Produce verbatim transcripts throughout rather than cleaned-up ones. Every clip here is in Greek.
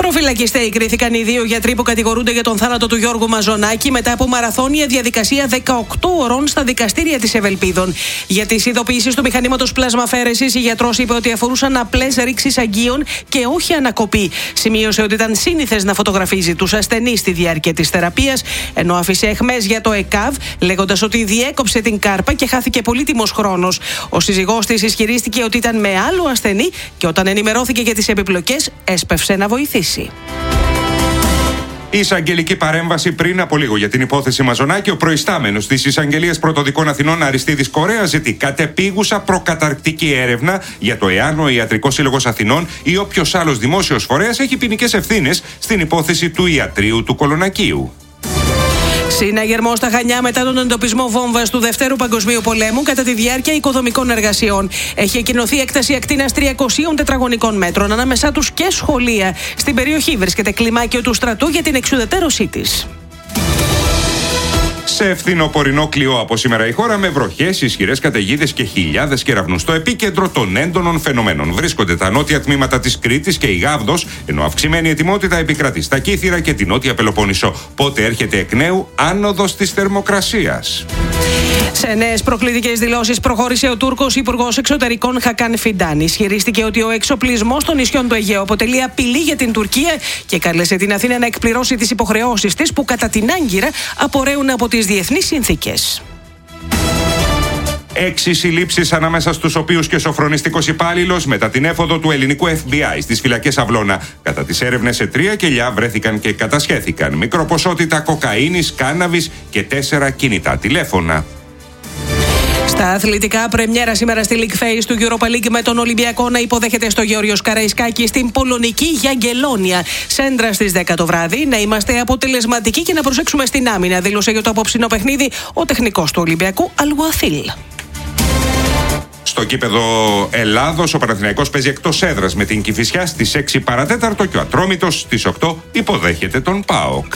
Προφυλακιστέοι κρίθηκαν οι δύο γιατροί που κατηγορούνται για τον θάνατο του Γιώργου Μαζονάκη μετά από μαραθώνια διαδικασία δεκαοκτώ ωρών στα δικαστήρια της Ευελπίδων. Για τις ειδοποιήσεις του μηχανήματος πλασμαφαίρεσης, η γιατρός είπε ότι αφορούσαν απλές ρήξεις αγγείων και όχι ανακοπή. Σημείωσε ότι ήταν σύνηθες να φωτογραφίζει τους ασθενείς στη διάρκεια της θεραπείας, ενώ άφησε εχμές για το ΕΚΑΒ, λέγοντας ότι διέκοψε την κάρπα και χάθηκε πολύτιμος χρόνος. Ο σύζυγός της ισχυρίστηκε ότι ήταν με άλλο ασθενή και όταν ενημερώθηκε για τις επιπλοκές, έσπευσε να βοηθήσει. Η εισαγγελική παρέμβαση πριν από λίγο για την υπόθεση Μαζονάκη. Ο προϊστάμενος της Εισαγγελίας Πρωτοδικών Αθηνών, Αριστίδης Κορέας, ζητεί κατεπίγουσα προκαταρκτική έρευνα για το εάν ο Ιατρικός Σύλλογος Αθηνών ή όποιος άλλος δημόσιος φορέας έχει ποινικές ευθύνες στην υπόθεση του ιατρείου του Κολονακίου. Συναγερμό στα Χανιά μετά τον εντοπισμό βόμβας του Δευτέρου Παγκοσμίου Πολέμου κατά τη διάρκεια οικοδομικών εργασιών. Έχει εκκοινωθεί έκταση ακτίνας τριακοσίων τετραγωνικών μέτρων, ανάμεσά τους και σχολεία. Στην περιοχή βρίσκεται κλιμάκιο του στρατού για την εξουδετερώσή της. Σε φθινοπορεινό κλειό από σήμερα η χώρα, με βροχές, ισχυρές καταιγίδες και χιλιάδες κεραυνούς. Στο επίκεντρο των έντονων φαινομένων βρίσκονται τα νότια τμήματα της Κρήτης και η Γάβδος, ενώ αυξημένη ετοιμότητα επικρατεί στα Κύθυρα και την νότια Πελοπόννησο. Πότε έρχεται εκ νέου άνοδος της θερμοκρασίας. Σε νέες προκλητικές δηλώσεις προχώρησε ο Τούρκος Υπουργός Εξωτερικών Χακάν Φιντάν. Ισχυρίστηκε ότι ο εξοπλισμός των νησιών του Αιγαίου αποτελεί απειλή για την Τουρκία και κάλεσε την Αθήνα να εκπληρώσει τις υποχρεώσεις της που κατά την Άγκυρα απορρέουν από τις διεθνείς συνθήκες. Έξι συλλήψεις, ανάμεσα στους οποίους και σοφρονιστικός υπάλληλος, μετά την έφοδο του ελληνικού Εφ Μπι Άι στις φυλακές Αυλώνα. Κατά τις έρευνες σε τρία κελιά βρέθηκαν και κατασχέθηκαν μικροποσότητα κοκαίνης, κάναβης και τέσσερα κινητά τηλέφωνα. Στα αθλητικά, πρεμιέρα σήμερα στη League Phase του Europa League με τον Ολυμπιακό να υποδέχεται στο Γεώργιος Καραϊσκάκη στην πολωνική Γιαγγελόνια. Σέντρα στις δέκα το βράδυ. Να είμαστε αποτελεσματικοί και να προσέξουμε στην άμυνα, δήλωσε για το απόψινο παιχνίδι ο τεχνικός του Ολυμπιακού Αλουαθίλ. Στο γήπεδο Ελλάδος, ο Παναθηναϊκός παίζει εκτός έδρας με την Κηφισιά στις έξι παρατέταρτο και ο Ατρόμητος στις οκτώ υποδέχεται τον ΠΑΟΚ.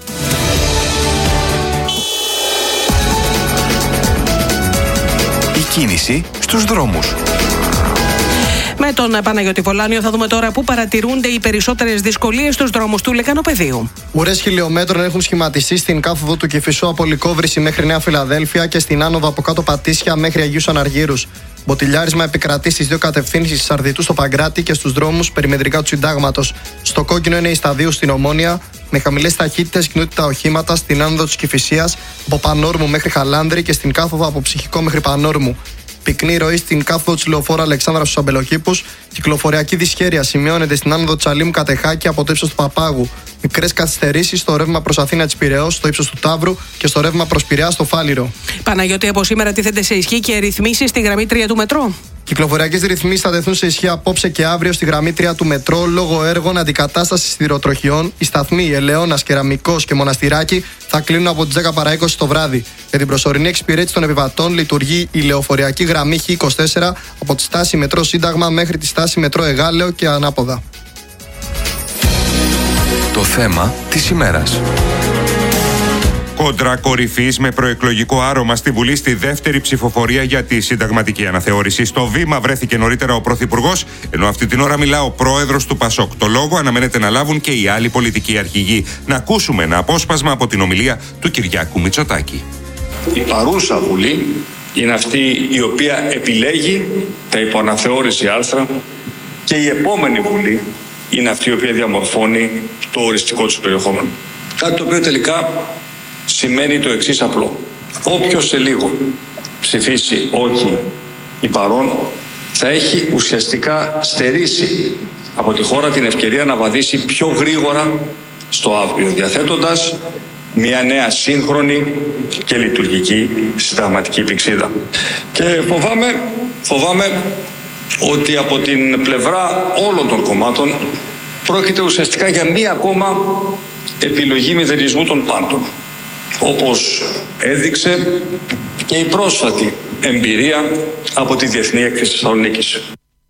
Κίνηση στους δρόμους. Με τον Παναγιώτη Πολάνιο θα δούμε τώρα πού παρατηρούνται οι περισσότερες δυσκολίες στους δρόμους του Λεκανοπεδίου. Ουρές χιλιόμετρων έχουν σχηματιστεί στην κάθοδο του Κηφισού από Λυκόβρηση μέχρι Νέα Φιλαδέλφια και στην άνοδο από κάτω Πατήσια μέχρι Αγίους Αναργύρους. Μποτιλιάρισμα επικρατεί στις δύο κατευθύνσεις της Αρδιτού στο Παγκράτη και στους δρόμους περιμετρικά του Συντάγματος. Στο κόκκινο είναι η σταδίου στην Ομόνια, με χαμηλές ταχύτητες κινούνται τα οχήματα στην άνοδο της Κηφισίας από Πανόρμου μέχρι Χαλάνδρη και στην κάθοδο από Ψυχικό μέχρι Πανόρμου. Πυκνή ροή στην κάθοδο της λεωφόρου Αλεξάνδρα στους Αμπελοκήπους. Κυκλοφοριακή δυσχέρεια σημειώνεται στην άνοδο της Αλήμου Κατεχάκη από το ύψος του Παπάγου. Μικρές καθυστερήσεις στο ρεύμα προς Αθήνα της Πειραιώς, στο ύψος του Ταύρου και στο ρεύμα προς Πειραιά στο Φάληρο. Παναγιώτη, από σήμερα τίθενται σε ισχύ και ρυθμίσεις στη γραμμή τρία του μετρό. Κυκλοφοριακές ρυθμίσεις θα τεθούν σε ισχύ απόψε και αύριο στη γραμμή τρία του μετρό λόγω έργων αντικατάστασης σιδηροτροχιών. Οι σταθμοί Ελαιώνας, Κεραμικός και Μοναστηράκι θα κλείνουν από τις δέκα παρά είκοσι το βράδυ. Για την προσωρινή εξυπηρέτηση των επιβατών λειτουργεί η λεωφοριακή γραμμή Χ είκοσι τέσσερα από τη στάση μετρό Σύνταγμα μέχρι τη στάση μετρό Εγάλεο και ανάποδα. Το θέμα της ημέρας. Κόντρα κορυφής με προεκλογικό άρωμα στη Βουλή στη δεύτερη ψηφοφορία για τη συνταγματική αναθεώρηση. Στο βήμα βρέθηκε νωρίτερα ο Πρωθυπουργός, ενώ αυτή την ώρα μιλά ο Πρόεδρος του Πασόκ. Το λόγο αναμένεται να λάβουν και οι άλλοι πολιτικοί αρχηγοί. Να ακούσουμε ένα απόσπασμα από την ομιλία του Κυριάκου Μητσοτάκη. Η παρούσα Βουλή είναι αυτή η οποία επιλέγει τα υποαναθεώρηση άρθρα και η επόμενη Βουλή είναι αυτή η οποία διαμορφώνει το οριστικό του περιεχόμενο. Κάτι το οποίο τελικά σημαίνει το εξής απλό. Όποιος σε λίγο ψηφίσει όχι ή παρόν, θα έχει ουσιαστικά στερήσει από τη χώρα την ευκαιρία να βαδίσει πιο γρήγορα στο αύριο, διαθέτοντας μια νέα σύγχρονη και λειτουργική συνταγματική πυξίδα. Και φοβάμαι, φοβάμαι ότι από την πλευρά όλων των κομμάτων πρόκειται ουσιαστικά για μία ακόμα επιλογή μηδενισμού των πάντων, όπως έδειξε και η πρόσφατη εμπειρία από τη Διεθνή Έκθεση Θεσσαλονίκης.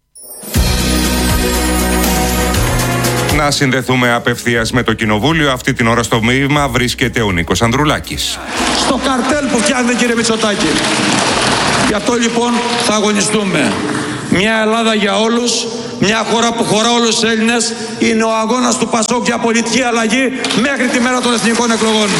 Να συνδεθούμε απευθείας με το Κοινοβούλιο. Αυτή την ώρα στο μείγμα βρίσκεται ο Νίκος Ανδρουλάκης. Στο καρτέλ που φτιάχνετε, κύριε Μητσοτάκη. Γι' αυτό λοιπόν θα αγωνιστούμε. Μια Ελλάδα για όλους, μια χώρα που χωρά όλους τους Έλληνες, είναι ο αγώνας του Πασόκ για πολιτική αλλαγή μέχρι τη μέρα των εθνικών εκλογών.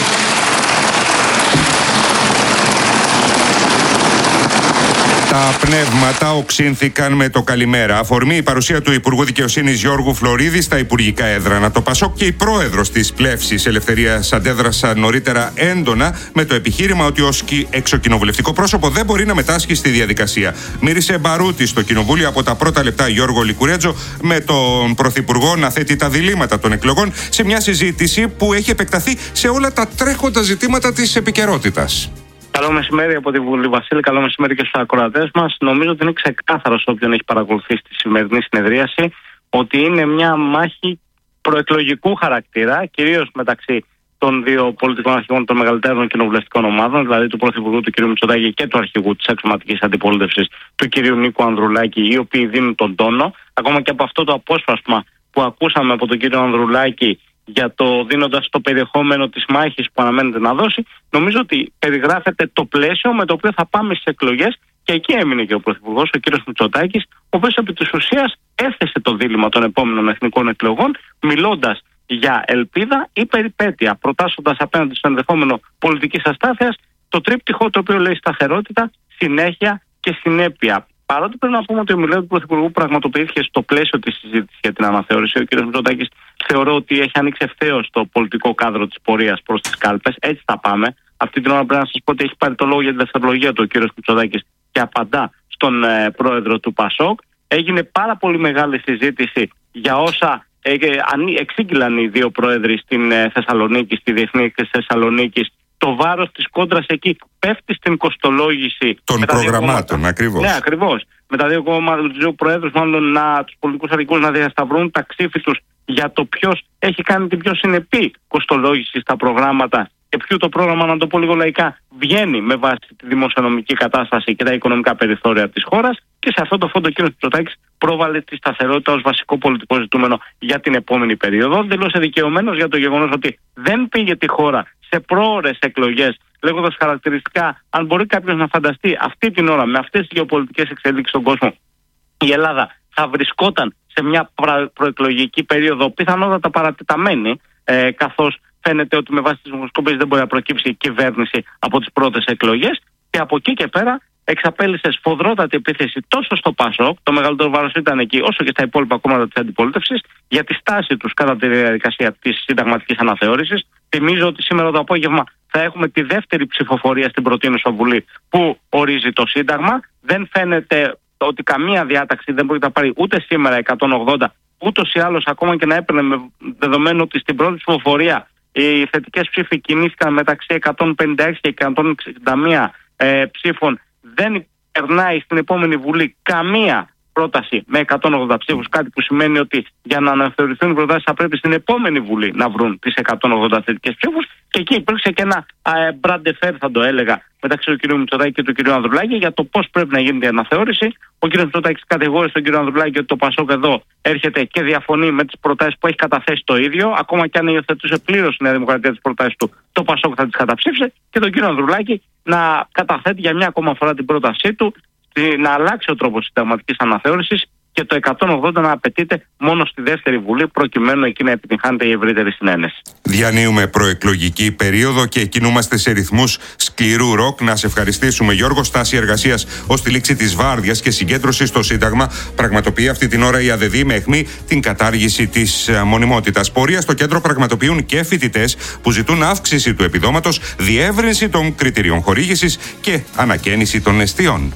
Τα πνεύματα οξύνθηκαν με το καλημέρα. Αφορμή η παρουσία του Υπουργού Δικαιοσύνης Γιώργου Φλωρίδη στα υπουργικά έδρανα. Το Πασόκ και η πρόεδρος της Πλεύσης Ελευθερίας αντέδρασαν νωρίτερα έντονα με το επιχείρημα ότι ως εξοκοινοβουλευτικό πρόσωπο δεν μπορεί να μετάσχει στη διαδικασία. Μύρισε μπαρούτι στο κοινοβούλιο από τα πρώτα λεπτά Γιώργο Λικουρέτζο, με τον Πρωθυπουργό να θέτει τα διλήμματα των εκλογών σε μια συζήτηση που έχει επεκταθεί σε όλα τα τρέχοντα ζητήματα της επικαιρότητας. Καλό μεσημέρι από τη Βουλή, Βασίλη. Καλό μεσημέρι και στους ακροατές μας. Νομίζω ότι είναι ξεκάθαρο σε όποιον έχει παρακολουθήσει τη σημερινή συνεδρίαση ότι είναι μια μάχη προεκλογικού χαρακτήρα, κυρίως μεταξύ των δύο πολιτικών αρχηγών των μεγαλύτερων κοινοβουλευτικών ομάδων, δηλαδή του Πρωθυπουργού του κ. Μητσοτάκη και του αρχηγού της εξωματικής αντιπολίτευσης του κ. Νίκου Ανδρουλάκη, οι οποίοι δίνουν τον τόνο. Ακόμα και από αυτό το απόσπασμα που ακούσαμε από τον κ. Ανδρουλάκη, για το δίνοντας το περιεχόμενο της μάχης που αναμένεται να δώσει, νομίζω ότι περιγράφεται το πλαίσιο με το οποίο θα πάμε στις εκλογές, και εκεί έμεινε και ο Πρωθυπουργός, ο κ. Μητσοτάκης, ο οποίος επί της ουσίας έθεσε το δίλημμα των επόμενων εθνικών εκλογών, μιλώντας για ελπίδα ή περιπέτεια, προτάσσοντας απέναντι στο ενδεχόμενο πολιτικής αστάθειας το τρίπτυχο το οποίο λέει σταθερότητα, συνέχεια και συνέπεια. Παρότι πρέπει να πούμε ότι η ομιλία του Πρωθυπουργού πραγματοποιήθηκε στο πλαίσιο της συζήτησης για την αναθεώρηση, ο κ. Μητσοτάκης θεωρώ ότι έχει ανοίξει ευθέως το πολιτικό κάδρο της πορείας προς τις κάλπες. Έτσι θα πάμε. Αυτή την ώρα πρέπει να σας πω ότι έχει πάρει το λόγο για τη δευτερολογία του ο κ. Μητσοτάκης και απαντά στον ε, πρόεδρο του Πασόκ. Έγινε πάρα πολύ μεγάλη συζήτηση για όσα ε, ε, εξήγηλαν οι δύο πρόεδροι στην ε, Θεσσαλονίκη, στη Διεθνή Έκθεση Θεσσαλονίκης. Το βάρος της κόντρας εκεί πέφτει στην κοστολόγηση των προγραμμάτων, ακριβώς. Ναι, ακριβώς. Με τα δύο, δύο προέδρους, μάλλον να, τους πολιτικούς αρχηγούς να διασταυρούν τα ξύφη τους για το ποιος έχει κάνει την πιο συνεπή κοστολόγηση στα προγράμματα και ποιο το πρόγραμμα, να το πω λίγο λαϊκά, βγαίνει με βάση τη δημοσιονομική κατάσταση και τα οικονομικά περιθώρια της χώρας. Και σε αυτό το φόντο ο κ. Μητσοτάκης πρόβαλε τη σταθερότητα ως βασικό πολιτικό ζητούμενο για την επόμενη περίοδο. Δηλώσε δικαιωμένος για το γεγονός ότι δεν πήγε τη χώρα σε πρόωρες εκλογές, λέγοντας χαρακτηριστικά, αν μπορεί κάποιος να φανταστεί αυτή την ώρα, με αυτές τις γεωπολιτικές εξελίξεις στον κόσμο, η Ελλάδα θα βρισκόταν σε μια προεκλογική περίοδο πιθανότατα παρατεταμένη, ε, καθώς φαίνεται ότι με βάση τις δημοσκοπήσεις δεν μπορεί να προκύψει κυβέρνηση από τις πρώτες εκλογές, και από εκεί και πέρα εξαπέλυσε σφοδρότατη επίθεση τόσο στο Πασόκ, το μεγαλύτερο βάρος ήταν εκεί, όσο και στα υπόλοιπα κόμματα της αντιπολίτευσης, για τη στάση τους κατά τη διαδικασία της συνταγματικής αναθεώρησης. Θυμίζω ότι σήμερα το απόγευμα θα έχουμε τη δεύτερη ψηφοφορία στην προτείνουσα Βουλή που ορίζει το Σύνταγμα. Δεν φαίνεται ότι καμία διάταξη δεν μπορεί να πάρει ούτε σήμερα εκατόν ογδόντα, ούτως ή άλλως ακόμα και να έπαιρνε, με δεδομένο ότι στην πρώτη ψηφοφορία οι θετικές ψήφοι κινήθηκαν μεταξύ εκατόν πενήντα έξι και εκατόν εξήντα μία ε, ψήφων. Δεν περνάει στην επόμενη Βουλή καμία πρόταση με εκατόν ογδόντα ψήφους, κάτι που σημαίνει ότι για να αναθεωρηθούν οι προτάσεις θα πρέπει στην επόμενη Βουλή να βρουν τις εκατόν ογδόντα θετικές ψήφους. Και εκεί υπήρξε και ένα μπραντεφέρ, θα το έλεγα, μεταξύ του κ. Μητσοτάκη και του κ. Ανδρουλάκη για το πώς πρέπει να γίνει η αναθεώρηση. Ο κ. Μητσοτάκης κατηγόρησε τον κ. Ανδρουλάκη ότι το Πασόκ εδώ έρχεται και διαφωνεί με τις προτάσεις που έχει καταθέσει το ίδιο. Ακόμα και αν υιοθετούσε πλήρως η Νέα Δημοκρατία τις προτάσεις του, το Πασόκ θα τις καταψήφισε. Και τον κ. Ανδρουλάκη να καταθέτει για μια ακόμα φορά την πρότασή του να αλλάξει ο τρόπος συνταγματικής αναθεώρησης και το εκατόν ογδόντα να απαιτείται μόνο στη δεύτερη Βουλή, προκειμένου εκεί να επιτυγχάνεται η ευρύτερη συνένεση. Διανύουμε προεκλογική περίοδο και κινούμαστε σε ρυθμούς σκληρού ροκ. Να σε ευχαριστήσουμε, Γιώργο. Στάση εργασίας ως τη λήξη της βάρδιας και συγκέντρωση στο Σύνταγμα πραγματοποιεί αυτή την ώρα η ΑΔΔ με αιχμή την κατάργηση της μονιμότητας. Πορεία στο κέντρο πραγματοποιούν και φοιτητές που ζητούν αύξηση του επιδόματος, διεύρυνση των κριτηρίων χορήγησης και ανακαίνιση των εστιών.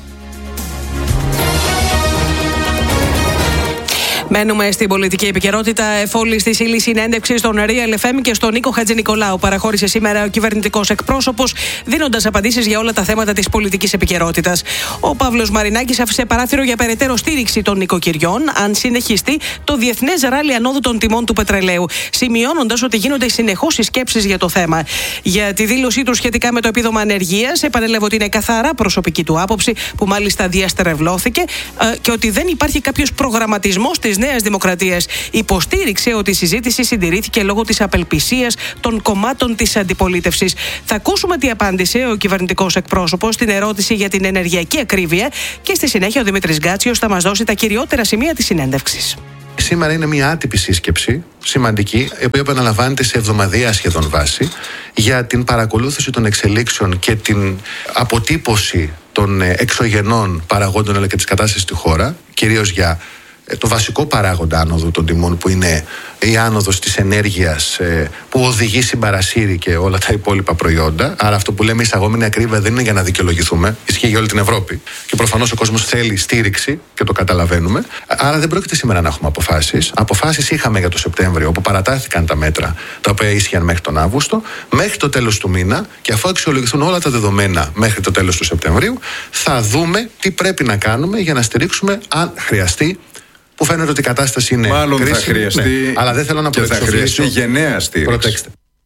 Μένουμε στην πολιτική επικαιρότητα. Εφόλη στη ύλη συνέντευξη στον Real εφ εμ και στον Νίκο Χατζηνικολάου παραχώρησε σήμερα ο κυβερνητικός εκπρόσωπος, δίνοντας απαντήσεις για όλα τα θέματα της πολιτικής επικαιρότητας. Ο Παύλος Μαρινάκης άφησε παράθυρο για περαιτέρω στήριξη των νοικοκυριών, αν συνεχιστεί το διεθνές ράλι ανόδου των τιμών του πετρελαίου, σημειώνοντας ότι γίνονται συνεχώς συσκέψεις για το θέμα. Για τη δήλωσή του σχετικά με το επίδομα ανεργίας, επανέλαβε ότι είναι καθαρά προσωπική του άποψη, που μάλιστα διαστερευλώθηκε, και ότι δεν υπάρχει κάποιος προγραμματισμός της Νέας Δημοκρατίας υποστήριξε ότι η συζήτηση συντηρήθηκε λόγω της απελπισίας των κομμάτων της αντιπολίτευσης. Θα ακούσουμε τι απάντησε ο κυβερνητικός εκπρόσωπος στην ερώτηση για την ενεργειακή ακρίβεια και στη συνέχεια ο Δημήτρης Γκάτσιος θα μας δώσει τα κυριότερα σημεία της συνέντευξης. Σήμερα είναι μια άτυπη σύσκεψη, σημαντική, η οποία επαναλαμβάνεται σε εβδομαδιαία σχεδόν βάση, για την παρακολούθηση των εξελίξεων και την αποτύπωση των εξωγενών παραγόντων αλλά και της κατάστασης στη χώρα, κυρίως για το βασικό παράγοντα άνοδο των τιμών, που είναι η άνοδος της ενέργειας που οδηγεί συμπαρασύρει και όλα τα υπόλοιπα προϊόντα. Άρα αυτό που λέμε εισαγόμενη ακρίβεια δεν είναι για να δικαιολογηθούμε, ισχύει για όλη την Ευρώπη και προφανώς ο κόσμος θέλει στήριξη και το καταλαβαίνουμε. Άρα δεν πρόκειται σήμερα να έχουμε αποφάσεις. Αποφάσεις είχαμε για το Σεπτέμβριο, όπου παρατάθηκαν τα μέτρα τα οποία ίσχυαν μέχρι τον Αύγουστο. Μέχρι το τέλος του μήνα, και αφού αξιολογηθούν όλα τα δεδομένα μέχρι το τέλος του Σεπτεμβρίου, θα δούμε τι πρέπει να κάνουμε για να στηρίξουμε, αν χρειαστεί, που φαίνεται ότι η κατάσταση είναι μάλλον κρίσιμη, θα χρειαστεί, ναι, αλλά δεν θέλω να και θα χρειαστεί γενναία στήριξη. Προτέξτε.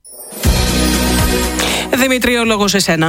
Δημήτρη, ο λόγος σε σένα.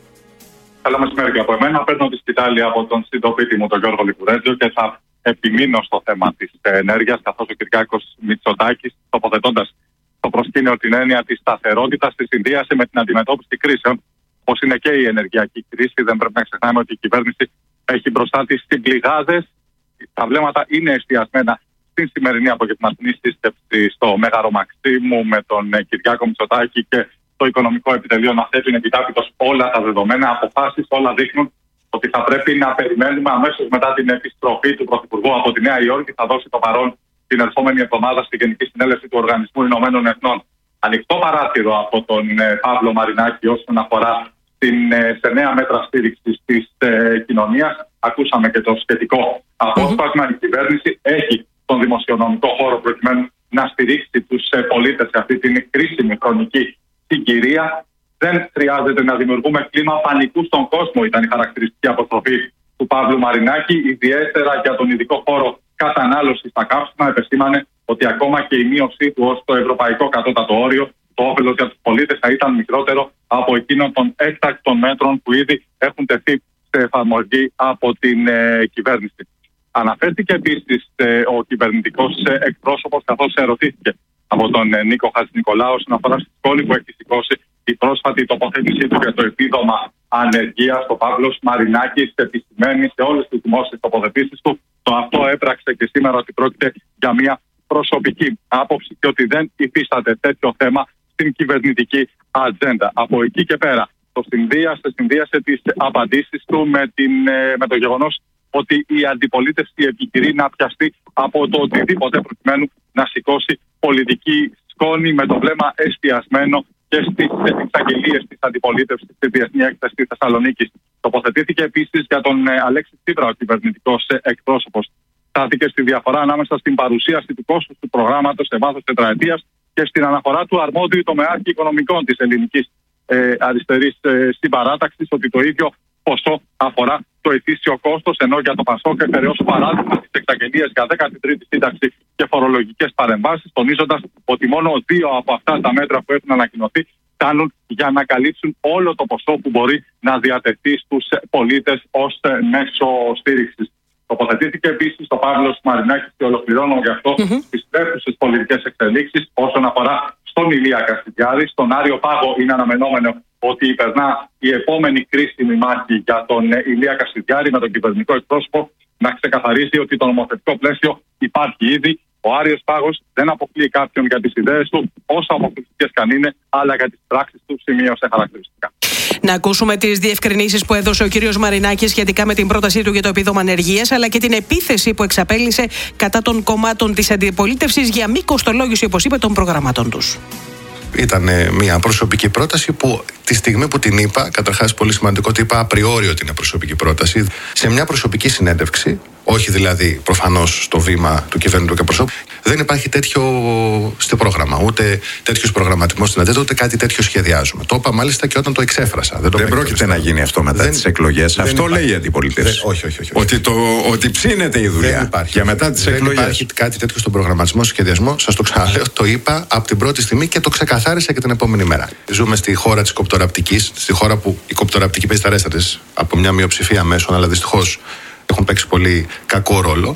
Καλό μεσημέρι και από εμένα. Παίρνω τη σκητάλη από τον συντοπίτη μου, τον Γιώργο Λικουρέτζο, και θα επιμείνω στο θέμα της ενέργειας, καθώς ο Κυριάκος Μητσοτάκης, τοποθετώντας στο προσκήνιο την έννοια της σταθερότητας, τη συνδύασε με την αντιμετώπιση κρίσεων, όπως είναι και η ενεργειακή κρίση. Δεν πρέπει να ξεχνάμε ότι η κυβέρνηση έχει μπροστά της πληγάδες. Τα βλέμματα είναι εστιασμένα στην σημερινή απογευματινή σύσκεψη στο Μέγαρο Μαξίμου με τον Κυριάκο Μητσοτάκη και το Οικονομικό Επιτελείο να θέτουν επιτάπητος όλα τα δεδομένα, αποφάσεις, όλα δείχνουν ότι θα πρέπει να περιμένουμε αμέσως μετά την επιστροφή του Πρωθυπουργού από τη Νέα Υόρκη. Θα δώσει το παρόν την ερχόμενη εβδομάδα στη Γενική Συνέλευση του Οργανισμού Ηνωμένων Εθνών. Ανοιχτό παράθυρο από τον Παύλο Μαρινάκη όσον αφορά στην, σε νέα μέτρα στήριξης της ε, κοινωνίας. Ακούσαμε και το σχετικό απόσπασμα. Mm-hmm. Η κυβέρνηση έχει τον δημοσιονομικό χώρο προκειμένου να στηρίξει τους ε, πολίτες σε αυτή την κρίσιμη χρονική συγκυρία. Δεν χρειάζεται να δημιουργούμε κλίμα πανικού στον κόσμο, ήταν η χαρακτηριστική αποστροφή του Παύλου Μαρινάκη. Ιδιαίτερα για τον ειδικό χώρο κατανάλωση στα καύσιμα, επεσήμανε ότι ακόμα και η μείωσή του ως το ευρωπαϊκό κατώτατο όριο, το όφελος για τους πολίτες θα ήταν μικρότερο από εκείνων των έκτακτων μέτρων που ήδη έχουν τεθεί σε εφαρμογή από την ε, κυβέρνηση. Αναφέρθηκε επίσης ε, ο κυβερνητικός ε, εκπρόσωπος, καθώς ερωτήθηκε από τον ε, Νίκο Χατζηνικολάου όσον αφορά στη σκόνη που έχει σηκώσει η πρόσφατη τοποθέτησή του για το επίδομα ανεργίας. Ο Παύλος Μαρινάκης επισημαίνει σε όλες τις δημόσιες τοποθετήσεις του το αυτό έπραξε και σήμερα ότι πρόκειται για μια προσωπική άποψη και ότι δεν υφίσταται τέτοιο θέμα στην κυβερνητική ατζέντα. Από εκεί και πέρα το συνδύασε, συνδύασε τις απαντήσεις του με, την, με το γεγονός ότι η αντιπολίτευση επιχειρεί να πιαστεί από το οτιδήποτε προκειμένου να σηκώσει πολιτική σκόνη, με το βλέμμα εστιασμένο και στις εξαγγελίες της αντιπολίτευσης στη Διεθνή Έκθεση της Θεσσαλονίκης. Τοποθετήθηκε επίσης για τον Αλέξη Τσίπρα, ο κυβερνητικός εκπρόσωπος. Στάθηκε στη διαφορά ανάμεσα στην παρουσίαση του κόστους του προγράμματος σε βάθος τετραετίας και στην αναφορά του αρμόδιου τομεάρχη οικονομικών της ελληνικής ε, αριστερής ε, συμπαράταξης, ότι το ίδιο ποσό αφορά το ετήσιο κόστος, ενώ για το ΠΑΣΟΚ έφερε ως παράδειγμα τις εξαγγελίες για δέκατη τρίτη σύνταξη και φορολογικές παρεμβάσεις, τονίζοντας ότι μόνο δύο από αυτά τα μέτρα που έχουν ανακοινωθεί κάνουν για να καλύψουν όλο το ποσό που μπορεί να διατεθεί στους πολίτες ως μέσο στήριξης. Τοποθετήθηκε επίσης ο Παύλος Μαρινάκης και ολοκληρώνω γι' αυτό mm-hmm. τις τρέχουσες πολιτικές εξελίξεις όσον αφορά στον Ηλία Κασιδιάρη. Στον Άριο Πάγο είναι αναμενόμενο ότι υπερνά η επόμενη κρίσιμη μάχη για τον Ηλία Κασιδιάρη, με τον κυβερνητικό εκπρόσωπο να ξεκαθαρίσει ότι το νομοθετικό πλαίσιο υπάρχει ήδη. Ο Άριος Πάγος δεν αποκλείει κάποιον για τις ιδέες του, όσο αποκλειστικές καν είναι, αλλά για τις πράξεις του σημείωσε χαρακτηριστικά. Να ακούσουμε τις διευκρινήσεις που έδωσε ο κύριος Μαρινάκης σχετικά με την πρότασή του για το επίδομα ανεργίας, αλλά και την επίθεση που εξαπέλυσε κατά των κομμάτων της αντιπολίτευσης για μη κοστολόγηση, όπως είπε, των προγραμμάτων τους. Ήταν μια προσωπική πρόταση που τη στιγμή που την είπα, καταρχάς πολύ σημαντικό ότι είπα απριόριο ότι είναι προσωπική πρόταση, σε μια προσωπική συνέντευξη, όχι δηλαδή προφανώς στο βήμα του κυβερνητικού εκπροσώπου, δεν υπάρχει τέτοιο στο πρόγραμμα, ούτε τέτοιο προγραμματισμό στην ατζέντα, ούτε κάτι τέτοιο σχεδιάζουμε. Το είπα μάλιστα και όταν το εξέφρασα. Δεν, το δεν πρόκειται να γίνει αυτό μετά τις εκλογές. Αυτό υπάρχει. Λέει η αντιπολίτευση. Όχι, όχι, όχι, όχι. Ότι, το, ότι ψήνεται η δουλειά και μετά τις εκλογές. Δεν υπάρχει κάτι τέτοιο στον προγραμματισμό, σχεδιασμό. Σας το ξαναλέω, το είπα από την πρώτη στιγμή και το ξεκαθάρισα και την επόμενη μέρα. Ζούμε στη χώρα της κοπτοραπτικής, στη χώρα που η κοπτοραπτική παίζει τα ρέστα της από μια μειοψηφία μέσων, αλλά δυστυχώς έχουν παίξει πολύ κακό ρόλο.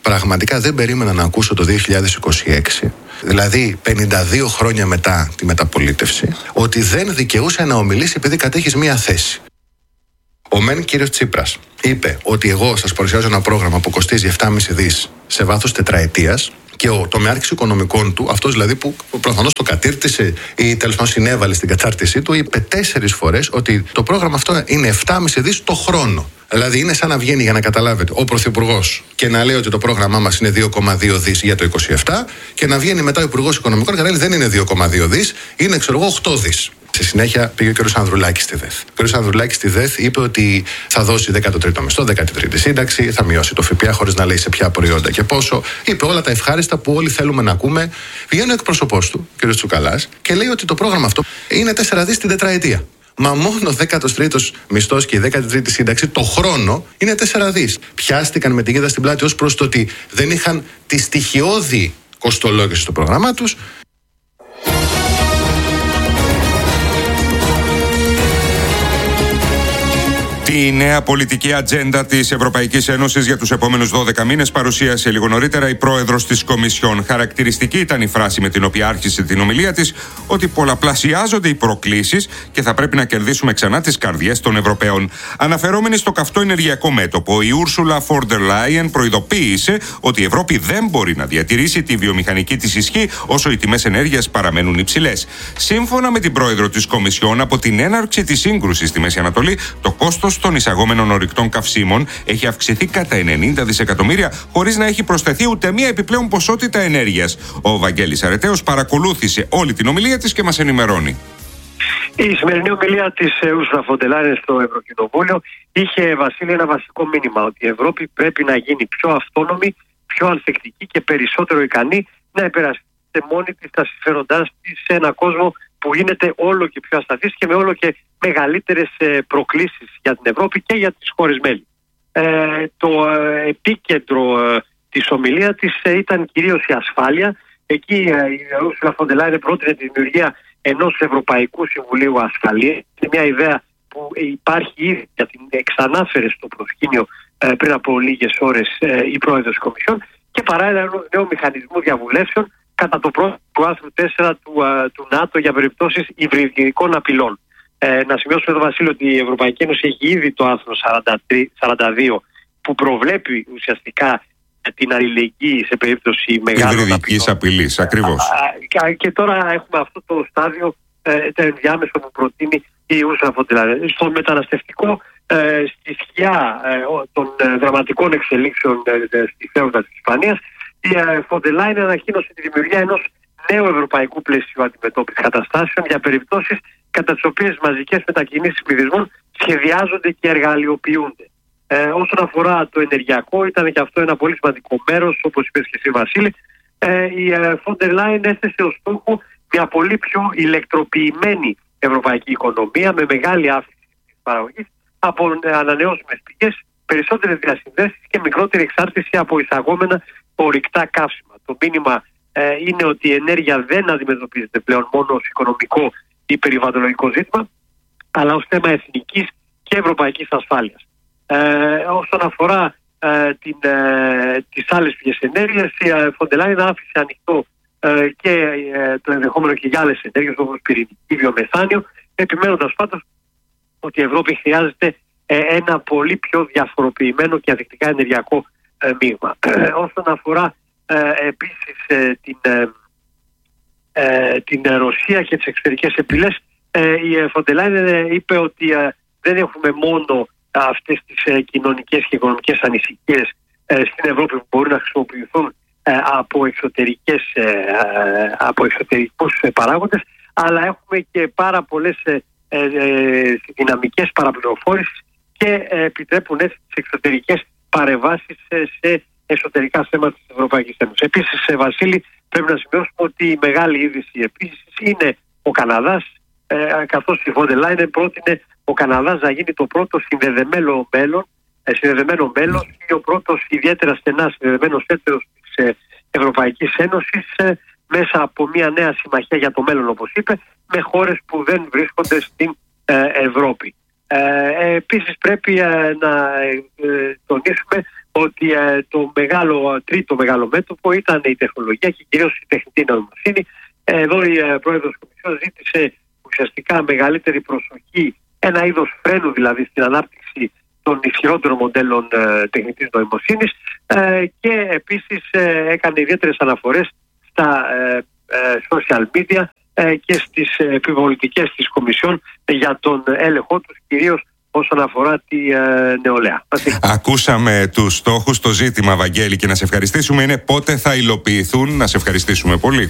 Πραγματικά δεν περίμενα να ακούσω το δύο χιλιάδες είκοσι έξι, δηλαδή πενήντα δύο χρόνια μετά τη μεταπολίτευση, ότι δεν δικαιούσε να ομιλήσει επειδή κατέχεις μία θέση. Ο μεν κύριος Τσίπρας είπε ότι εγώ σας παρουσιάζω ένα πρόγραμμα που κοστίζει επτά κόμμα πέντε δις σε βάθος τετραετίας, και ο τομεάρχης οικονομικών του, αυτός δηλαδή που προφανώς το κατήρτισε ή τέλος πάντων συνέβαλε στην κατάρτισή του, είπε τέσσερις φορές ότι το πρόγραμμα αυτό είναι επτά κόμμα πέντε δις το χρόνο. Δηλαδή είναι σαν να βγαίνει, για να καταλάβετε, ο Πρωθυπουργός και να λέει ότι το πρόγραμμά μας είναι δύο κόμμα δύο δις για το είκοσι επτά, και να βγαίνει μετά ο Υπουργός Οικονομικών και να λέει δεν είναι δύο κόμμα δύο δις, είναι ξέρω εγώ οκτώ δις. Στη συνέχεια πήγε ο κ. Ανδρουλάκης στη ΔΕΘ. Ο κ. Ανδρουλάκης στη ΔΕΘ είπε ότι θα δώσει δέκατο τρίτο μισθό, δέκατη τρίτη σύνταξη, θα μειώσει το ΦΠΑ χωρίς να λέει σε ποια προϊόντα και πόσο. Είπε όλα τα ευχάριστα που όλοι θέλουμε να ακούμε. Βγαίνει ο εκπρόσωπός του, κ. Τσουκαλάς, και λέει ότι το πρόγραμμα αυτό είναι τέσσερα δις την τετραετία. Μα μόνο ο δέκατος τρίτος μισθός και η δέκατη τρίτη σύνταξη το χρόνο είναι τέσσερα δις. Πιάστηκαν με την γίδα στην πλάτη ως προς το ότι δεν είχαν τη στοιχειώδη κοστολόγηση στο πρόγραμμά τους. Τη νέα πολιτική ατζέντα της Ευρωπαϊκής Ένωσης για τους επόμενους δώδεκα μήνες παρουσίασε λίγο νωρίτερα η πρόεδρος της Κομισιόν. Χαρακτηριστική ήταν η φράση με την οποία άρχισε την ομιλία της, ότι πολλαπλασιάζονται οι προκλήσεις και θα πρέπει να κερδίσουμε ξανά τις καρδιές των Ευρωπαίων. Αναφερόμενη στο καυτό ενεργειακό μέτωπο, η Ursula von der Leyen προειδοποίησε ότι η Ευρώπη δεν μπορεί να διατηρήσει τη βιομηχανική της ισχύ όσο οι τιμές ενέργειας παραμένουν υψηλές. Σύμφωνα με την πρόεδρο της Κομισιόν, από την έναρξη της σύγκρουσης στη Μέση Ανατολή, το κόστος των εισαγόμενων ορυκτών καυσίμων έχει αυξηθεί κατά ενενήντα δισεκατομμύρια, χωρίς να έχει προσθεθεί ούτε μία επιπλέον ποσότητα ενέργειας. Ο Βαγγέλης Αρετέος παρακολούθησε όλη την ομιλία της και μας ενημερώνει. Η σημερινή ομιλία της Ursula von der Leyen στο Ευρωκοινοβούλιο είχε, Βασίλη, ένα βασικό μήνυμα, ότι η Ευρώπη πρέπει να γίνει πιο αυτόνομη, πιο ανθεκτική και περισσότερο ικανή να υπερασπιστεί μόνη της τα συμφέροντά της σε έναν κόσμο που γίνεται όλο και πιο ασταθής και με όλο και μεγαλύτερες προκλήσεις για την Ευρώπη και για τις χώρες μέλη. Ε, το ε, επίκεντρο ε, της ομιλίας της ε, ήταν κυρίως η ασφάλεια. Εκεί ε, η Ursula von der Leyen πρότεινε τη δημιουργία ενός Ευρωπαϊκού Συμβουλίου Ασφαλείας. Είναι μια ιδέα που υπάρχει ήδη, γιατί την εξανάφερε στο προσκήνιο ε, πριν από λίγες ώρες ε, η πρόεδρος της Κομισιόν, και παράλληλα ένα νέο μηχανισμό διαβουλεύσεων κατά το πρότυπο του άρθρου τέσσερα του, uh, του ΝΑΤΟ για περιπτώσεις υβριδικών απειλών. Ε, να σημειώσουμε εδώ, Βασίλειο, ότι η Ευρωπαϊκή Ένωση έχει ήδη το άρθρο σαράντα δύο που προβλέπει ουσιαστικά την αλληλεγγύη σε περίπτωση μεγάλων υβριδικής απειλής. Ακριβώς. Α, α, και τώρα έχουμε αυτό το στάδιο ε, το ενδιάμεσο που προτείνει η Ursula von der Leyen. Στο μεταναστευτικό, ε, στη σκιά ε, των ε, δραματικών εξελίξεων ε, στη θέματα της Ισπανίας, η von der Leyen ανακοίνωσε τη δημιουργία ενός νέου ευρωπαϊκού πλαισίου αντιμετώπισης καταστάσεων για περιπτώσεις κατά τις οποίες μαζικές μετακινήσεις πληθυσμών σχεδιάζονται και εργαλειοποιούνται. Ε, όσον αφορά το ενεργειακό, ήταν και αυτό ένα πολύ σημαντικό μέρος, όπως είπες και εσύ, Βασίλη. Ε, η von der Leyen έθεσε ως στόχο μια πολύ πιο ηλεκτροποιημένη ευρωπαϊκή οικονομία με μεγάλη αύξηση της παραγωγής από ανανεώσιμες πηγές, περισσότερες διασυνδέσεις και μικρότερη εξάρτηση από εισαγόμενα ορυκτά καύσιμα. Το μήνυμα ε, είναι ότι η ενέργεια δεν αντιμετωπίζεται πλέον μόνο ως οικονομικό ή περιβαλλοντολογικό ζήτημα, αλλά ως θέμα εθνικής και ευρωπαϊκής ασφάλειας. Ε, όσον αφορά ε, την, ε, τις άλλες πηγές ενέργειας, η von der Leyen άφησε ανοιχτό ε, και ε, το ενδεχόμενο και για άλλες ενέργειες όπως πυρηνική, βιομεθάνιο, επιμένοντας πάντως ότι η Ευρώπη χρειάζεται ε, ένα πολύ πιο διαφοροποιημένο και ανθεκτικά ενεργειακό ε, μείγμα. Ε, όσον αφορά ε, επίσης ε, την, ε, ε, την Ρωσία και τις εξωτερικές επιλές, ε, η von der Leyen είπε ότι ε, δεν έχουμε μόνο αυτές τις ε, κοινωνικές και οικονομικές ανησυχίες ε, στην Ευρώπη που μπορούν να χρησιμοποιηθούν ε, από, εξωτερικές, ε, από εξωτερικούς ε, παράγοντες, αλλά έχουμε και πάρα πολλές ε, ε, ε, δυναμικές παραπληροφόρησης και ε, επιτρέπουν έτσι τις εξωτερικές παρεμβάσεις ε, σε εσωτερικά θέματα της Ευρωπαϊκής Ένωσης. Επίσης, ε, Βασίλη, πρέπει να σημειώσουμε ότι η μεγάλη είδηση επίσης είναι ο Καναδάς, ε, καθώς η von der Leyen πρότεινε ο Καναδάς να γίνει το πρώτο συνδεδεμένο μέλλον, ε, συνδεδεμένο μέλος ή ο πρώτος ιδιαίτερα στενά συνδεδεμένος έτερος της ε, Ευρωπαϊκής Ένωσης ε, μέσα από μια νέα συμμαχία για το μέλλον, όπως είπε, με χώρες που δεν βρίσκονται στην ε, Ευρώπη. Ε, επίσης πρέπει ε, να ε, τονίσουμε ότι ε, το μεγάλο, τρίτο μεγάλο μέτωπο ήταν η τεχνολογία και κυρίως η τεχνητή νοημοσύνη. Ε, εδώ η ε, πρόεδρος της Κομισιόν ζήτησε ουσιαστικά μεγαλύτερη προσοχή, ένα είδος φρένου δηλαδή στην ανάπτυξη των ισχυρότερων μοντέλων ε, τεχνητής νοημοσύνης ε, και επίσης ε, έκανε ιδιαίτερες αναφορές στα ε, ε, social media ε, και στις επιβολητικές της Κομισιόν για τον έλεγχό τους, κυρίως όσον αφορά τη ε, νεολαία. Ακούσαμε τους στόχους. Το ζήτημα, Βαγγέλη, και να σε ευχαριστήσουμε είναι πότε θα υλοποιηθούν. Να σε ευχαριστήσουμε πολύ.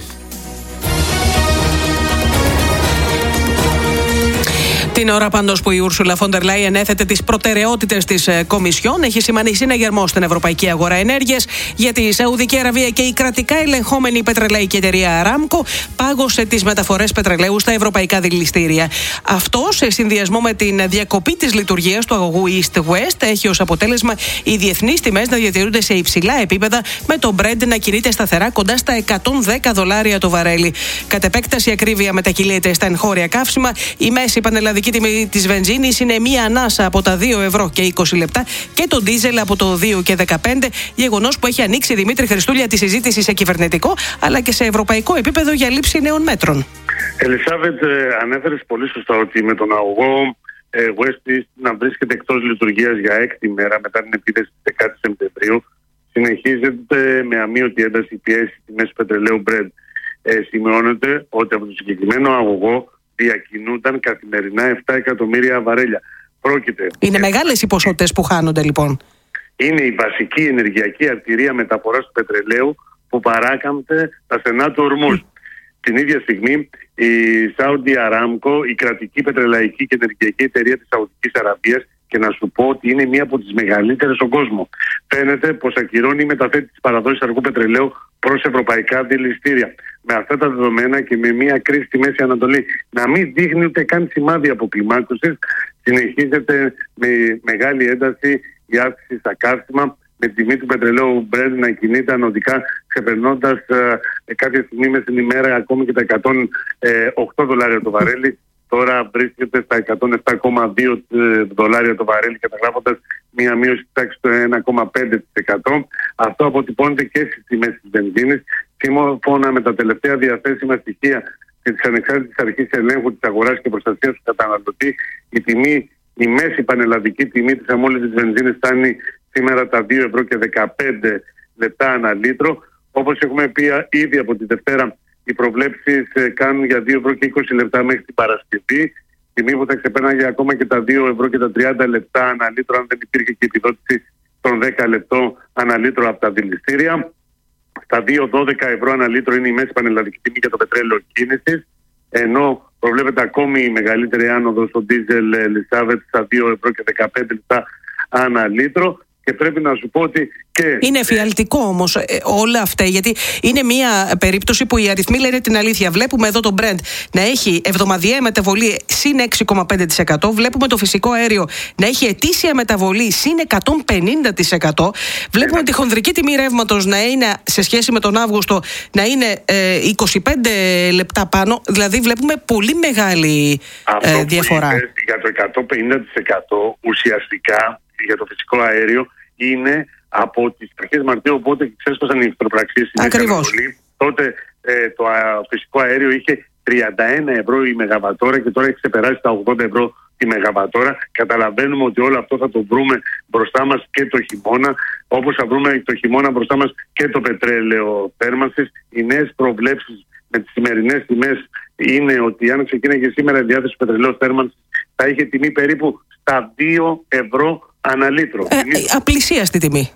Την ώρα πάντως που η Ούρσουλα Φόντερ Λάιεν έθετε τις προτεραιότητες της Κομισιόν, έχει σημάνει συναγερμό στην ευρωπαϊκή αγορά ενέργειας, γιατί η Σαουδική Αραβία και η κρατικά ελεγχόμενη πετρελαϊκή εταιρεία Αράμκο πάγωσε τις μεταφορές πετρελαίου στα ευρωπαϊκά δηληστήρια. Αυτό, σε συνδυασμό με την διακοπή της λειτουργίας του αγωγού East-West, έχει ως αποτέλεσμα οι διεθνείς τιμές να διατηρούνται σε υψηλά επίπεδα, με το Brent να κινείται σταθερά κοντά στα εκατόν δέκα δολάρια το βαρέλι. Κατ' επέκταση, η ακρίβεια μετακυλείται στα εγχώρια καύσιμα. Η μέση πανελλαδική η τιμή της βενζίνης είναι μία ανάσα από τα δύο ευρώ και είκοσι λεπτά και το ντίζελ από το δύο και δεκαπέντε. Γεγονός που έχει ανοίξει, Δημήτρη Χριστούλια, τη συζήτηση σε κυβερνητικό αλλά και σε ευρωπαϊκό επίπεδο για λήψη νέων μέτρων. Ελισάβετ, ε, ανέφερες πολύ σωστά ότι με τον αγωγό ε, West East να βρίσκεται εκτός λειτουργίας για έκτη μέρα μετά την επίθεση της δέκατης Σεπτεμβρίου, συνεχίζεται με αμείωτη ένταση πιέση τιμές πετρελαίου Brent. Ε, σημειώνεται ότι από το συγκεκριμένο αγωγό διακινούνταν καθημερινά επτά εκατομμύρια βαρέλια. Πρόκειται. Είναι μεγάλες οι ποσότητες που χάνονται, λοιπόν. Είναι η βασική ενεργειακή αρτηρία μεταφοράς του πετρελαίου που παράκαμπτε τα στενά του Ορμούζ. Mm. Την ίδια στιγμή η Saudi Aramco, η κρατική πετρελαϊκή και ενεργειακή εταιρεία της Σαουδικής Αραβίας, και να σου πω ότι είναι μία από τις μεγαλύτερες στον κόσμο, φαίνεται πως ακυρώνει η μεταθέτηση της παραδόσης αργού πετρελαίου προς ευρωπαϊκά δηληστήρια. Με αυτά τα δεδομένα και με μία κρίση στη Μέση Ανατολή να μην δείχνει ούτε καν σημάδι αποκλιμάκωσης, συνεχίζεται με μεγάλη ένταση η αύξηση στα καύσιμα, με τη τιμή του πετρελαίου Brent να κινείται ανωδικά, ξεπερνώντας ε, κάποια στιγμή μέσα στην ημέρα ακόμη και τα εκατόν οκτώ δολάρια το βαρέλι. Τώρα βρίσκεται στα εκατόν επτά κόμμα δύο δολάρια το βαρέλι, καταγράφοντας μία μείωση τάξη του ένα κόμμα πέντε τοις εκατό. Αυτό αποτυπώνεται και στις τιμές της βενζίνης. Σύμφωνα με τα τελευταία διαθέσιμα στοιχεία της Ανεξάρτητης Αρχής Ελέγχου της Αγοράς και Προστασίας του Καταναλωτή, η τιμή, η μέση πανελλαδική τιμή της αμόλυτης βενζίνης φτάνει σήμερα τα δύο ευρώ και δεκαπέντε λεπτά ανά λίτρο. Όπως έχουμε πει ήδη από τη Δευτέρα, οι προβλέψεις κάνουν για δύο ευρώ και είκοσι λεπτά μέχρι την Παρασκευή. Τιμή που θα ξεπέρναγε ακόμα και τα δύο ευρώ και τα τριάντα λεπτά ανά λίτρο, αν δεν υπήρχε και επιδότηση των δέκα λεπτών ανά λίτρο από τα δηληστήρια. Στα δύο δώδεκα ευρώ ανά λίτρο είναι η μέση πανελλαδική τιμή για το πετρέλαιο κίνησης. Ενώ προβλέπεται ακόμη η μεγαλύτερη άνοδο στο ντίζελ, Ελισάβετ, στα δύο ευρώ και δεκαπέντε λεπτά ανά λίτρο. Και πρέπει να σου πω ότι και... Είναι εφιαλτικό όμως ε, όλα αυτά, γιατί είναι μια περίπτωση που οι αριθμοί λένε την αλήθεια. Βλέπουμε εδώ το Brent να έχει εβδομαδιαία μεταβολή συν έξι κόμμα πέντε τοις εκατό. Βλέπουμε το φυσικό αέριο να έχει ετήσια μεταβολή συν εκατόν πενήντα τοις εκατό. Βλέπουμε τη χονδρική τιμή ρεύματος να είναι, σε σχέση με τον Αύγουστο, να είναι ε, είκοσι πέντε λεπτά πάνω. Δηλαδή βλέπουμε πολύ μεγάλη ε, διαφορά. Αυτό για το εκατόν πενήντα τοις εκατό ουσιαστικά για το φυσικό αέριο είναι από τις αρχές Μαρτίου, οπότε ξέσπασαν οι εχθροπραξίες στην Μέση Ανατολή. Τότε ε, το α, φυσικό αέριο είχε τριάντα ένα ευρώ η μεγαβατόρα και τώρα έχει ξεπεράσει τα ογδόντα ευρώ τη μεγαβατόρα. Καταλαβαίνουμε ότι όλο αυτό θα το βρούμε μπροστά μας και το χειμώνα, όπως θα βρούμε το χειμώνα μπροστά μας και το πετρέλαιο θέρμανσης. Οι νέες προβλέψεις με τις σημερινές τιμές είναι ότι αν ξεκίνησε σήμερα η διάθεση του πετρελαίου θέρμανσης θα είχε τιμή περίπου στα δύο ευρώ ανά λίτρο. Ε, απλησίαστη τιμή.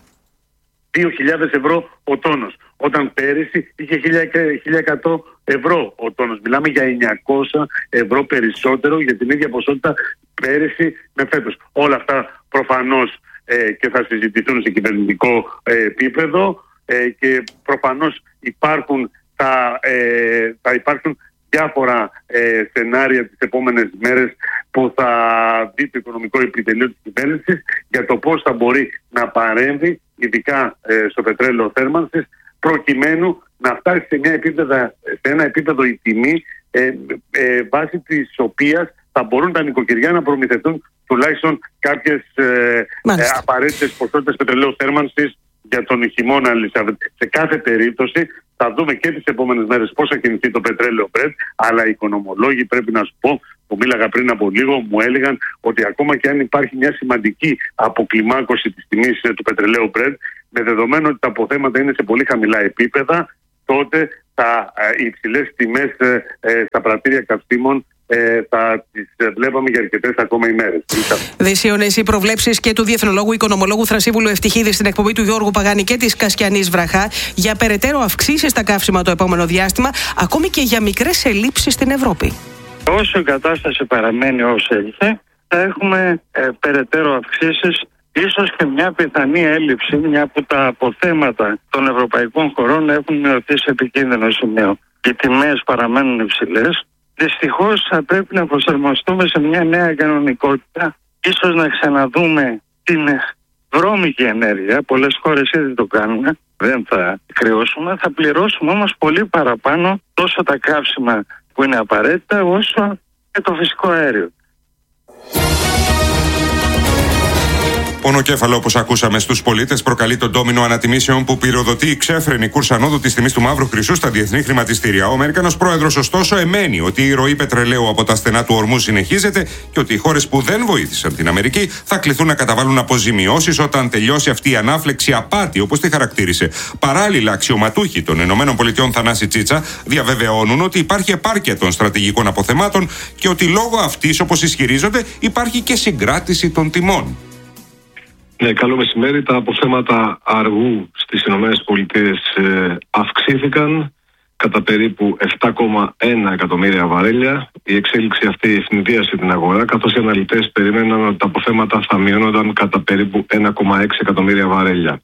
δύο χιλιάδες ευρώ ο τόνος. Όταν πέρυσι είχε χίλια εκατό ευρώ ο τόνος. Μιλάμε για εννιακόσια ευρώ περισσότερο για την ίδια ποσότητα πέρυσι με φέτος. Όλα αυτά προφανώς ε, και θα συζητηθούν σε κυβερνητικό ε, επίπεδο ε, και προφανώς υπάρχουν, θα, ε, θα υπάρχουν διάφορα ε, σενάρια τις επόμενες μέρες που θα δει το οικονομικό επιτελείο της κυβέρνησης για το πώς θα μπορεί να παρέμβει, ειδικά ε, στο πετρέλαιο θέρμανσης, προκειμένου να φτάσει σε, μια επίπεδα, σε ένα επίπεδο η τιμή ε, ε, βάσει της οποίας θα θα μπορούν τα νοικοκυριά να προμηθευτούν τουλάχιστον κάποιες ε, ε, απαραίτητες ποσότητες πετρελαίου θέρμανσης για τον χειμώνα. Σε κάθε περίπτωση θα δούμε και τις επόμενες μέρες πώς θα κινηθεί το πετρέλαιο Brent, αλλά οι οικονομολόγοι, πρέπει να σου πω, που μίλαγα πριν από λίγο, μου έλεγαν ότι ακόμα και αν υπάρχει μια σημαντική αποκλιμάκωση της τιμής του πετρελαίου Brent, με δεδομένο ότι τα αποθέματα είναι σε πολύ χαμηλά επίπεδα, τότε τα, οι υψηλές τιμές ε, ε, στα πρατήρια καυσίμων Ε, θα τις βλέπαμε για αρκετές ακόμα ημέρες. Δυσίωνες οι προβλέψεις και του διεθνολόγου οικονομολόγου Θρασίβουλου Ευτυχίδη στην εκπομπή του Γιώργου Παγάνη και της Κασιανής Βραχά για περαιτέρω αυξήσεις στα καύσιμα το επόμενο διάστημα, ακόμη και για μικρές ελλείψεις στην Ευρώπη. Όσο η κατάσταση παραμένει όσο έχει, θα έχουμε ε, περαιτέρω αυξήσεις, ίσως και μια πιθανή έλλειψη, μια που τα αποθέματα των ευρωπαϊκών χωρών έχουν μειωθεί σε επικίνδυνο σημείο. Οι τιμές παραμένουν υψηλές. Δυστυχώς θα πρέπει να προσαρμοστούμε σε μια νέα κανονικότητα, ίσως να ξαναδούμε την βρώμικη ενέργεια. Πολλές χώρες ήδη το κάνουν, δεν θα κρυώσουμε, θα πληρώσουμε όμως πολύ παραπάνω τόσο τα καύσιμα που είναι απαραίτητα όσο και το φυσικό αέριο. Πονοκέφαλο, όπως ακούσαμε, στους πολίτες προκαλεί τον ντόμινο ανατιμήσεων που πυροδοτεί η ξέφρενη κούρσα ανόδου της τιμής του μαύρου χρυσού στα διεθνή χρηματιστήρια. Ο Αμερικανός πρόεδρος, ωστόσο, εμένει ότι η ροή πετρελαίου από τα στενά του ορμού συνεχίζεται και ότι οι χώρες που δεν βοήθησαν την Αμερική θα κληθούν να καταβάλουν αποζημιώσεις όταν τελειώσει αυτή η ανάφλεξη απάτη, όπως τη χαρακτήρισε. Παράλληλα, αξιωματούχοι των ΗΠΑ Θανάση Τσίτσα διαβεβαιώνουν ότι υπάρχει επάρκεια των στρατηγικών αποθεμάτων και ότι λόγω αυτής, όπως ισχυρίζονται, υπάρχει και συγκράτηση των τιμών. Ναι, καλό μεσημέρι. Τα αποθέματα αργού στις ΗΠΑ ε, αυξήθηκαν κατά περίπου επτά κόμμα ένα εκατομμύρια βαρέλια. Η εξέλιξη αυτή ευνηδίασε την αγορά, καθώς οι αναλυτές περιμέναν ότι τα αποθέματα θα μειώνονταν κατά περίπου ένα κόμμα έξι εκατομμύρια βαρέλια.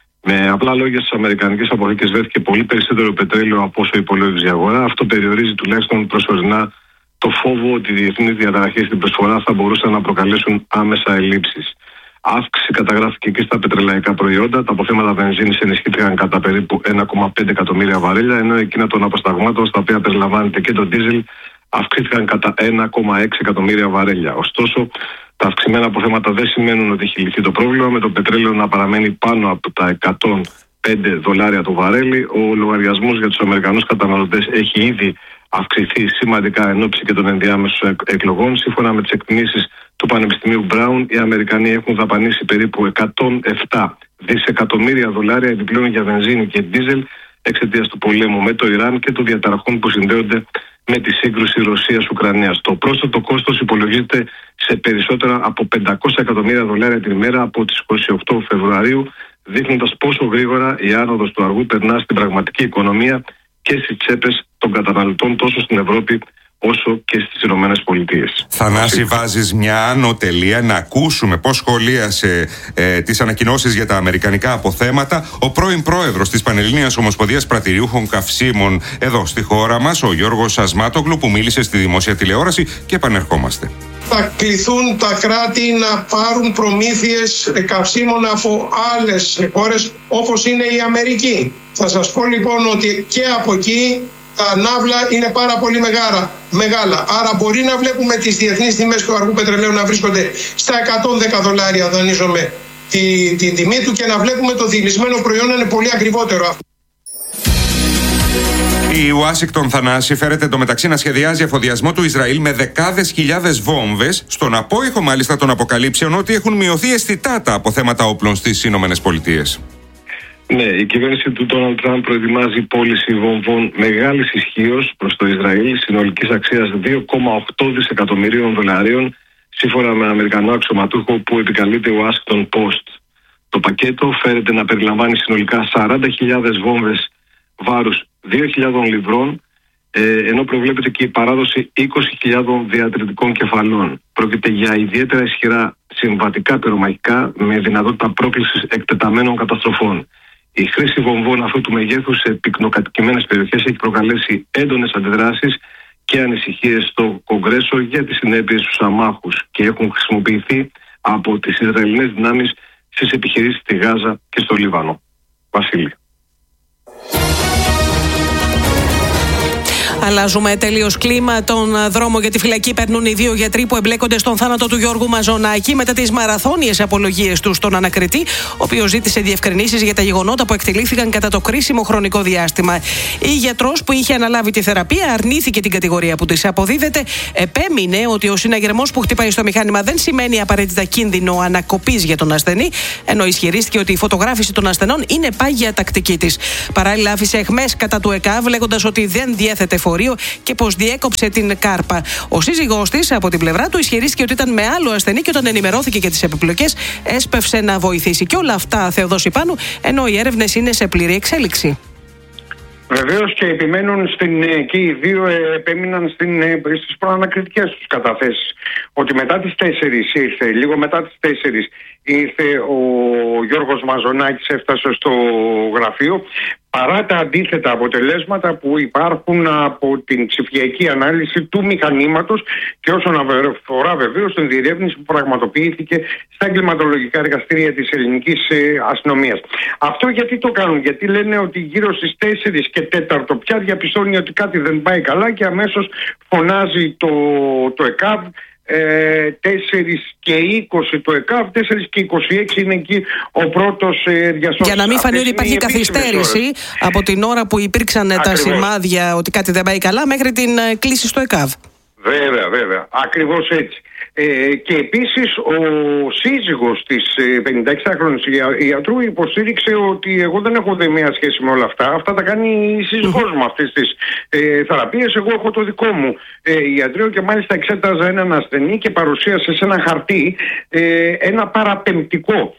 Με απλά λόγια, στις αμερικανικές αποθήκες βρέθηκε πολύ περισσότερο πετρέλαιο από όσο υπολόγιζε η αγορά. Αυτό περιορίζει τουλάχιστον προσωρινά το φόβο ότι οι διεθνείς διαταραχές στην προσφορά θα μπορούσαν να προκαλέσουν άμεσα ελλείψεις. Αύξηση καταγράφηκε και στα πετρελαϊκά προϊόντα. Τα αποθέματα βενζίνης ενισχύθηκαν κατά περίπου ένα κόμμα πέντε εκατομμύρια βαρέλια, ενώ εκείνα των αποσταγμάτων, στα οποία περιλαμβάνεται και το ντίζελ, αυξήθηκαν κατά ένα κόμμα έξι εκατομμύρια βαρέλια. Ωστόσο, τα αυξημένα αποθέματα δεν σημαίνουν ότι έχει λυθεί το πρόβλημα, με το πετρέλαιο να παραμένει πάνω από τα εκατόν πέντε δολάρια το βαρέλι. Ο λογαριασμός για τους Αμερικανούς καταναλωτές έχει ήδη αυξηθεί σημαντικά εν ώψη και των ενδιάμεσων εκλογών. Σύμφωνα με τις εκτιμήσεις του Πανεπιστημίου Μπράουν, οι Αμερικανοί έχουν δαπανίσει περίπου εκατόν επτά δισεκατομμύρια δολάρια επιπλέον για βενζίνη και ντίζελ εξαιτίας του πολέμου με το Ιράν και των διαταραχών που συνδέονται με τη σύγκρουση Ρωσίας-Ουκρανίας. Το πρόσθετο κόστος υπολογίζεται σε περισσότερα από πεντακόσια εκατομμύρια δολάρια την ημέρα από τις είκοσι οκτώ Φεβρουαρίου, δείχνοντας πόσο γρήγορα η άνοδος του αργού περνά στην πραγματική οικονομία και στις τσέπες των καταναλωτών τόσο στην Ευρώπη όσο και στις Ηνωμένες Πολιτείες. Θανάση, βάζεις μια άνω τελεία να ακούσουμε πώς σχολίασε ε, τις ανακοινώσεις για τα αμερικανικά αποθέματα ο πρώην πρόεδρος της Πανελλήνιας Ομοσπονδίας Πρατηριούχων Καυσίμων εδώ στη χώρα μας, ο Γιώργος Ασμάτογλου, που μίλησε στη δημόσια τηλεόραση, και επανερχόμαστε. Θα κληθούν τα κράτη να πάρουν προμήθειες καυσίμων από άλλες χώρες όπως είναι η Αμερική. Θα σας πω λοιπόν ότι και από εκεί τα ναύλα είναι πάρα πολύ μεγάλα, μεγάλα. Άρα μπορεί να βλέπουμε τις διεθνείς τιμές του αργού πετρελαίου να βρίσκονται στα εκατόν δέκα δολάρια, δανείζομαι την τη τιμή του, και να βλέπουμε το διηλυσμένο προϊόν να είναι πολύ ακριβότερο. Η Ουάσιγκτον, Θανάση, φέρεται εντωμεταξύ να σχεδιάζει εφοδιασμό του Ισραήλ με δεκάδες χιλιάδες βόμβες, στον απόϊχο μάλιστα των αποκαλύψεων ότι έχουν μειωθεί αισθητά τα αποθέματα όπλων στις Ηνωμένες Πολιτείες. Ναι, η κυβέρνηση του Ντόναλντ Τραμπ προετοιμάζει πώληση βομβών μεγάλης ισχύως προς το Ισραήλ, συνολικής αξίας δύο κόμμα οκτώ δισεκατομμυρίων δολαρίων, σύμφωνα με Αμερικανό αξιωματούχο που επικαλείται ο Washington Post. Το πακέτο φέρεται να περιλαμβάνει συνολικά σαράντα χιλιάδες βόμβες βάρους δύο χιλιάδων λιβρών, ε, ενώ προβλέπεται και η παράδοση είκοσι χιλιάδων διατηρητικών κεφαλών. Πρόκειται για ιδιαίτερα ισχυρά συμβατικά πυρομαχικά με δυνατότητα πρόκλησης εκτεταμένων καταστροφών. Η χρήση βομβών αυτού του μεγέθους σε πυκνοκατοικημένες περιοχές έχει προκαλέσει έντονες αντιδράσεις και ανησυχίες στο Κογκρέσο για τις συνέπειες στους αμάχους και έχουν χρησιμοποιηθεί από τις Ισραηλινές δυνάμεις στις επιχειρήσεις στη Γάζα και στο Λίβανο. Βασίλη. Αλλάζουμε τελείως κλίμα. Τον δρόμο για τη φυλακή παίρνουν οι δύο γιατροί που εμπλέκονται στον θάνατο του Γιώργου Μαζονάκη μετά τις μαραθώνιες απολογίες του στον ανακριτή, ο οποίος ζήτησε διευκρινήσεις για τα γεγονότα που εκτελήθηκαν κατά το κρίσιμο χρονικό διάστημα. Η γιατρός που είχε αναλάβει τη θεραπεία αρνήθηκε την κατηγορία που της αποδίδεται. Επέμεινε ότι ο συναγερμός που χτυπάει στο μηχάνημα δεν σημαίνει απαραίτητα κίνδυνο ανακοπής για τον ασθενή, ενώ ισχυρίστηκε ότι η φωτογράφηση των ασθενών είναι πάγια τακτική της. Παράλληλα, άφησε εχμές κατά του ΕΚΑΒ, λέγοντας ότι δεν διέθετε φορείο και πως διέκοψε την κάρπα. Ο σύζυγός της, από την πλευρά του, ισχυρίστηκε ότι ήταν με άλλο ασθενή και όταν ενημερώθηκε για τις επιπλοκές, έσπευσε να βοηθήσει. Και όλα αυτά, Θεοδόση Πάνου, ενώ οι έρευνες είναι σε πλήρη εξέλιξη. Βεβαίως και επιμένουν στην, και οι δύο επέμειναν στην, στις προανακριτικές τους καταθέσεις ότι μετά τις τέσσερις ήρθε, λίγο μετά τις τέσσερις ήρθε ο Γιώργος Μαζονάκης, έφτασε στο γραφείο, παρά τα αντίθετα αποτελέσματα που υπάρχουν από την ψηφιακή ανάλυση του μηχανήματος και όσον αφορά βεβαίως την διερεύνηση που πραγματοποιήθηκε στα εγκληματολογικά εργαστήρια της ελληνικής αστυνομίας. Αυτό γιατί το κάνουν? Γιατί λένε ότι γύρω στις τέσσερις και τέταρτο πια διαπιστώνει ότι κάτι δεν πάει καλά και αμέσως φωνάζει το, το ΕΚΑΒ. Ε, τέσσερις και είκοσι το ΕΚΑΒ, τέσσερις και είκοσι έξι είναι εκεί ο πρώτος ε, διασώστης. Για να μην φανεί ότι υπάρχει καθυστέρηση από την ώρα που υπήρξαν Ακριβώς. τα σημάδια ότι κάτι δεν πάει καλά μέχρι την ε, κλήση στο ΕΚΑΒ. Βέβαια, βέβαια. Ακριβώς έτσι. Ε, και επίσης ο σύζυγος της ε, πενηνταεξάχρονης ιατρού υποστήριξε ότι εγώ δεν έχω μία σχέση με όλα αυτά. Αυτά τα κάνει η σύζυγός μου αυτές τις ε, θεραπείες. Εγώ έχω το δικό μου ε, ιατρείο και μάλιστα εξέταζα έναν ασθενή και παρουσίασε σε ένα χαρτί ε, ένα παραπεμπτικό.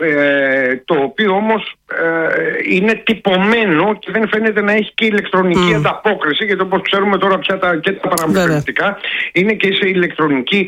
Ε, το οποίο όμως ε, είναι τυπωμένο και δεν φαίνεται να έχει και ηλεκτρονική mm. ανταπόκριση, γιατί όπως ξέρουμε τώρα πια τα, και τα παραπεμπτικά είναι και σε ηλεκτρονική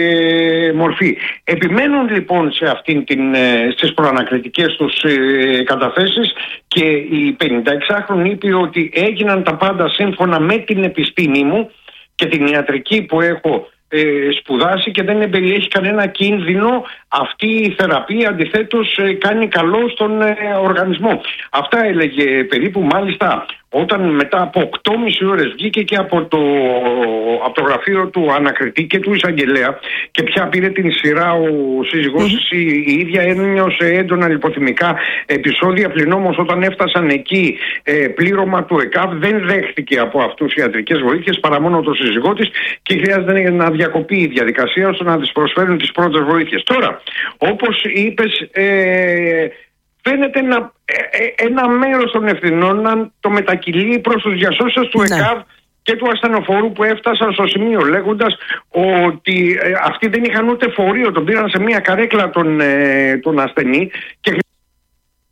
ε, μορφή. Επιμένουν λοιπόν σε αυτήν την, ε, στις προανακριτικές τους ε, καταθέσεις και η πενηνταεξάχρονη είπε ότι έγιναν τα πάντα σύμφωνα με την επιστήμη μου και την ιατρική που έχω Ε, σπουδάσει και δεν περιέχει κανένα κίνδυνο. Αυτή η θεραπεία αντιθέτως ε, κάνει καλό στον ε, οργανισμό. Αυτά έλεγε περίπου. Μάλιστα όταν μετά από οκτώ και μισή ώρες βγήκε και από το, από το γραφείο του ανακριτή και του εισαγγελέα και πια πήρε την σειρά ο σύζυγός mm-hmm. η, η ίδια ένιωσε έντονα λιποθυμικά επεισόδια, πλην όμως όταν έφτασαν εκεί ε, πλήρωμα του ΕΚΑΒ δεν δέχτηκε από αυτούς ιατρικές βοήθειες παρά μόνο το σύζυγό της και χρειάζεται να διακοπεί η διαδικασία ώστε να της προσφέρουν τις πρώτες βοήθειες. Τώρα, όπως είπες, ε, φαίνεται να, ε, ένα μέρος των ευθυνών να το μετακυλεί προς τους διασώσες του ναι. ΕΚΑΒ και του ασθενοφόρου που έφτασαν στο σημείο λέγοντας ότι ε, αυτοί δεν είχαν ούτε φορείο, τον πήραν σε μια καρέκλα τον, ε, τον ασθενή και